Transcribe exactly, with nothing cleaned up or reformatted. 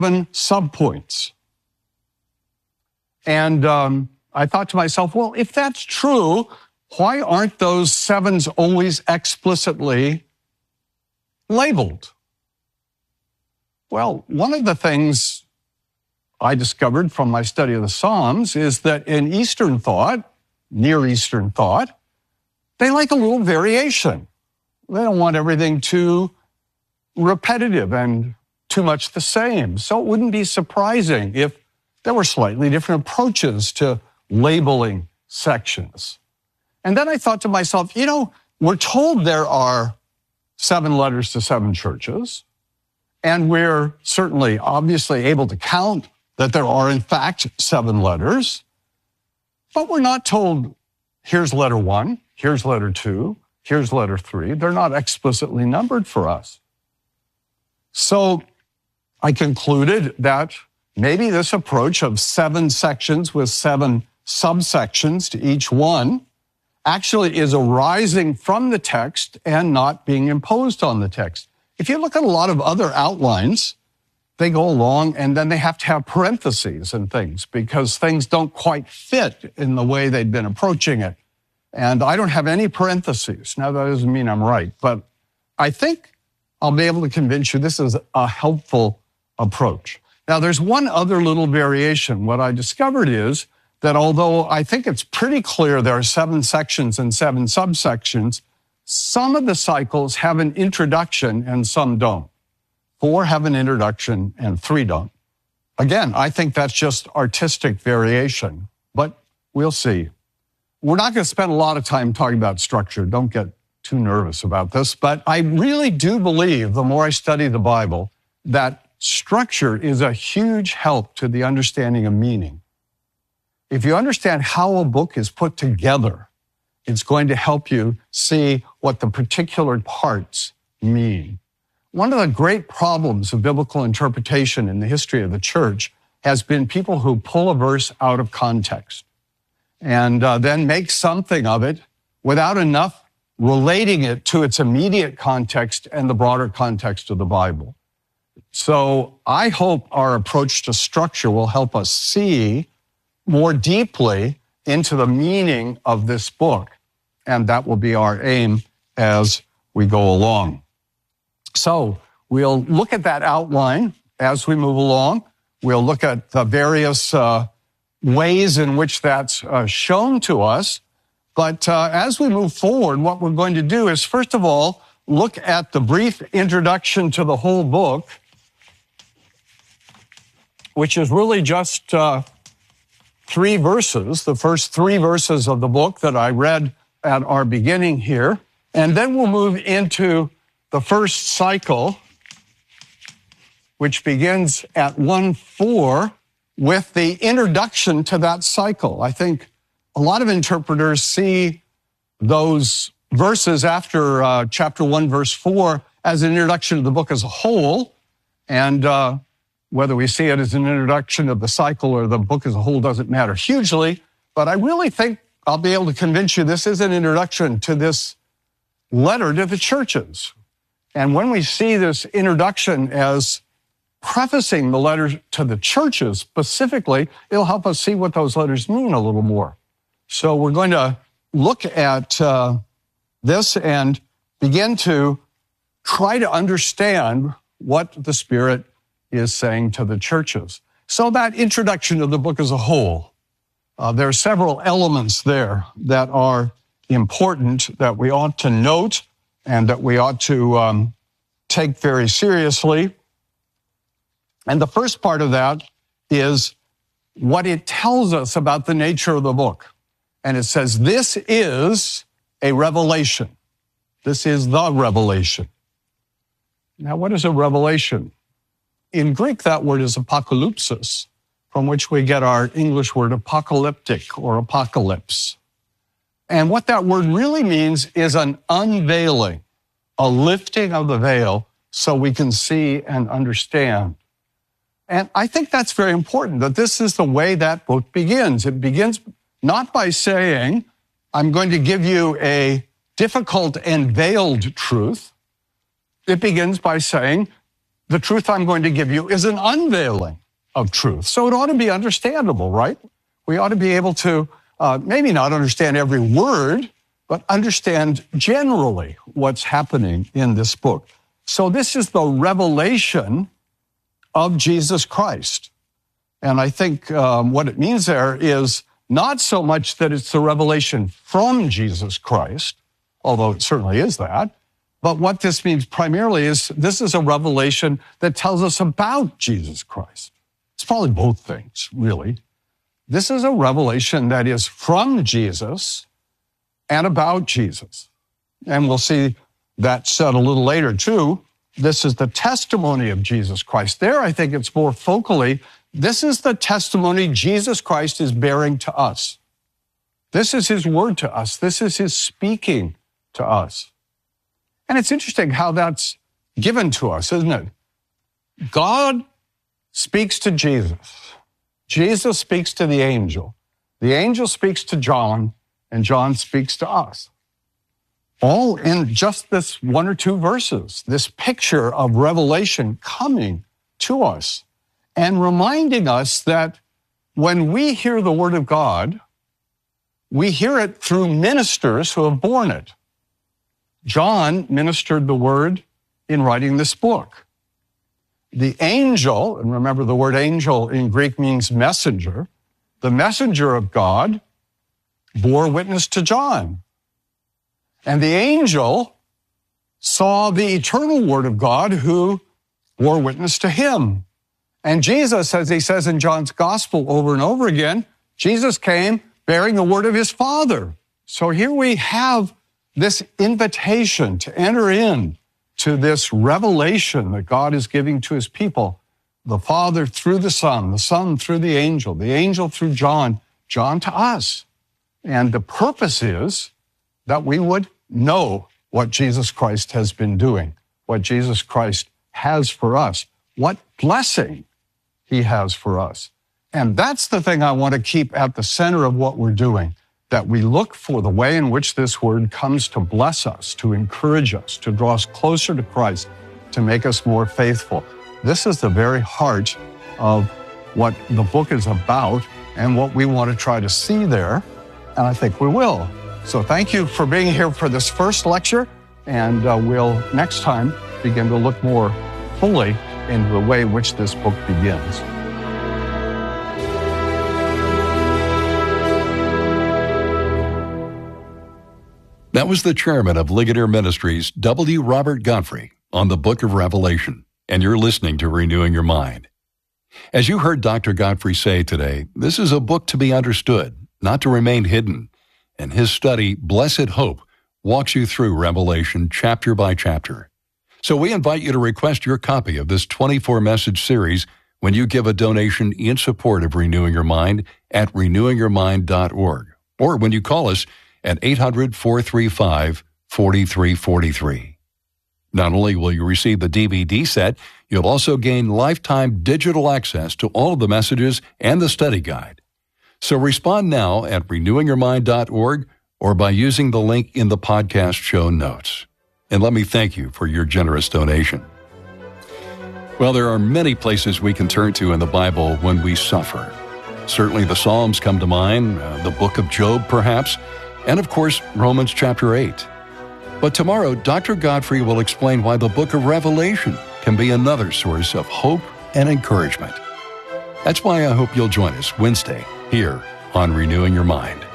seven subpoints. And um, I thought to myself, well, if that's true, why aren't those sevens always explicitly labeled? Well, one of the things I discovered from my study of the Psalms is that in Eastern thought, Near Eastern thought, they like a little variation. They don't want everything too repetitive and too much the same. So it wouldn't be surprising if there were slightly different approaches to labeling sections. And then I thought to myself, you know, we're told there are seven letters to seven churches, and we're certainly obviously able to count that there are in fact seven letters, but we're not told here's letter one, here's letter two, here's letter three. They're not explicitly numbered for us. So I concluded that maybe this approach of seven sections with seven subsections to each one actually is arising from the text and not being imposed on the text. If you look at a lot of other outlines, they go along and then they have to have parentheses and things because things don't quite fit in the way they'd been approaching it. And I don't have any parentheses. Now, that doesn't mean I'm right, but I think I'll be able to convince you this is a helpful approach. Now, there's one other little variation. What I discovered is that although I think it's pretty clear there are seven sections and seven subsections, some of the cycles have an introduction and some don't. Four have an introduction and three don't. Again, I think that's just artistic variation, but we'll see. We're not going to spend a lot of time talking about structure. Don't get too nervous about this, but I really do believe, the more I study the Bible, that structure is a huge help to the understanding of meaning. If you understand how a book is put together, it's going to help you see what the particular parts mean. One of the great problems of biblical interpretation in the history of the church has been people who pull a verse out of context and uh, then make something of it without enough relating it to its immediate context and the broader context of the Bible. So I hope our approach to structure will help us see more deeply into the meaning of this book, and that will be our aim as we go along. So we'll look at that outline as we move along. We'll look at the various uh, ways in which that's uh, shown to us. But uh, as we move forward, what we're going to do is, first of all, look at the brief introduction to the whole book, which is really just uh, three verses, the first three verses of the book that I read at our beginning here. And then we'll move into the first cycle, which begins at one four with the introduction to that cycle. I think a lot of interpreters see those verses after uh, chapter one, verse four, as an introduction to the book as a whole. And uh, whether we see it as an introduction of the cycle or the book as a whole doesn't matter hugely. But I really think I'll be able to convince you this is an introduction to this letter to the churches. And when we see this introduction as prefacing the letter to the churches specifically, it'll help us see what those letters mean a little more. So we're going to look at uh, this and begin to try to understand what the Spirit is saying to the churches. So that introduction to the book as a whole, uh, there are several elements there that are important that we ought to note and that we ought to um, take very seriously. And the first part of that is what it tells us about the nature of the book. And it says, this is a revelation. This is the revelation. Now, what is a revelation? In Greek, that word is apocalypsis, from which we get our English word apocalyptic or apocalypse. And what that word really means is an unveiling, a lifting of the veil so we can see and understand. And I think that's very important, that this is the way that book begins. It begins not by saying, I'm going to give you a difficult and veiled truth. It begins by saying, the truth I'm going to give you is an unveiling of truth. So it ought to be understandable, right? We ought to be able to uh, maybe not understand every word, but understand generally what's happening in this book. So this is the revelation of Jesus Christ. And I think um, what it means there is not so much that it's the revelation from Jesus Christ, although it certainly is that, but what this means primarily is this is a revelation that tells us about Jesus Christ. It's probably both things, really. This is a revelation that is from Jesus and about Jesus. And we'll see that said a little later, too. This is the testimony of Jesus Christ. There, I think it's more focally, this is the testimony Jesus Christ is bearing to us. This is his word to us. This is his speaking to us. And it's interesting how that's given to us, isn't it? God speaks to Jesus. Jesus speaks to the angel. The angel speaks to John, and John speaks to us. All in just this one or two verses, this picture of revelation coming to us and reminding us that when we hear the word of God, we hear it through ministers who have borne it. John ministered the word in writing this book. The angel, and remember the word angel in Greek means messenger, the messenger of God bore witness to John. And the angel saw the eternal word of God who bore witness to him. And Jesus, as he says in John's gospel over and over again, Jesus came bearing the word of his Father. So here we have this invitation to enter in to this revelation that God is giving to his people, the Father through the Son, the Son through the angel, the angel through John, John to us. And the purpose is that we would know what Jesus Christ has been doing, what Jesus Christ has for us, what blessing he has for us. And that's the thing I want to keep at the center of what we're doing, that we look for the way in which this word comes to bless us, to encourage us, to draw us closer to Christ, to make us more faithful. This is the very heart of what the book is about and what we want to try to see there, and I think we will. So thank you for being here for this first lecture, and uh, we'll next time begin to look more fully into the way in which this book begins. That was the chairman of Ligonier Ministries, W. Robert Godfrey, on the Book of Revelation, and you're listening to Renewing Your Mind. As you heard Doctor Godfrey say today, this is a book to be understood, not to remain hidden, and his study, Blessed Hope, walks you through Revelation chapter by chapter. So we invite you to request your copy of this twenty-four message series when you give a donation in support of Renewing Your Mind at renewing your mind dot org, or when you call us at eight hundred, four three five, four three four three. Not only will you receive the D V D set, you'll also gain lifetime digital access to all of the messages and the study guide. So respond now at renewing your mind dot org or by using the link in the podcast show notes. And let me thank you for your generous donation. Well, there are many places we can turn to in the Bible when we suffer. Certainly the Psalms come to mind, uh, the book of Job perhaps, and of course, Romans chapter eight. But tomorrow, Doctor Godfrey will explain why the book of Revelation can be another source of hope and encouragement. That's why I hope you'll join us Wednesday here on Renewing Your Mind.